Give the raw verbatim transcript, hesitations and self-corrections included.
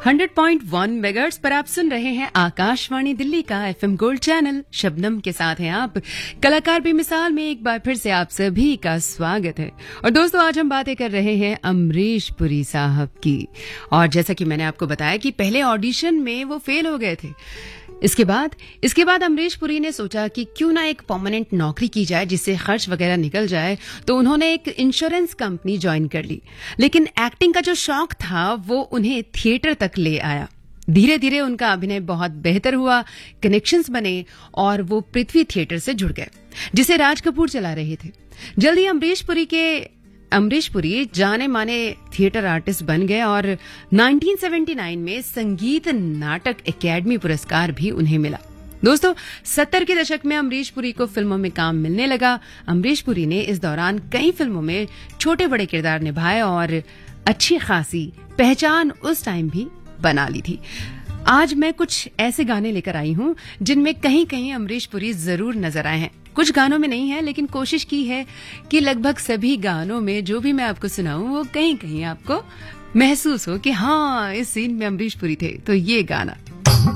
Hundred point one megahertz पर आप सुन रहे हैं आकाशवाणी दिल्ली का एफएम गोल्ड चैनल। शबनम के साथ हैं आप। कलाकार बेमिसाल में एक बार फिर से आप सभी का स्वागत है। और दोस्तों, आज हम बातें कर रहे हैं अमरीश पुरी साहब की। और जैसा कि मैंने आपको बताया कि पहले ऑडिशन में वो फेल हो गए थे। इसके बाद इसके बाद अमरीश पुरी ने सोचा कि क्यों ना एक परमानेंट नौकरी की जाए जिससे खर्च वगैरह निकल जाए, तो उन्होंने एक इंश्योरेंस कंपनी ज्वाइन कर ली। लेकिन एक्टिंग का जो शौक था वो उन्हें थिएटर तक ले आया। धीरे धीरे उनका अभिनय बहुत बेहतर हुआ, कनेक्शंस बने और वो पृथ्वी थिएटर से जुड़ गए, जिसे राज कपूर चला रहे थे। जल्दी अमरीश पुरी के अमरीश पुरी जाने माने थिएटर आर्टिस्ट बन गए और नाइनटीन सेवेंटी नाइन में संगीत नाटक एकेडमी पुरस्कार भी उन्हें मिला। दोस्तों, सत्तर के दशक में अमरीश पुरी को फिल्मों में काम मिलने लगा। अमरीश पुरी ने इस दौरान कई फिल्मों में छोटे बड़े किरदार निभाए और अच्छी खासी पहचान उस टाइम भी बना ली थी। आज मैं कुछ ऐसे गाने लेकर आई हूं जिनमें कहीं कहीं अमरीश पुरी जरूर नजर आए हैं। कुछ गानों में नहीं है, लेकिन कोशिश की है कि लगभग सभी गानों में जो भी मैं आपको सुनाऊं वो कहीं कहीं आपको महसूस हो कि हाँ, इस सीन में अमरीश पुरी थे। तो ये गाना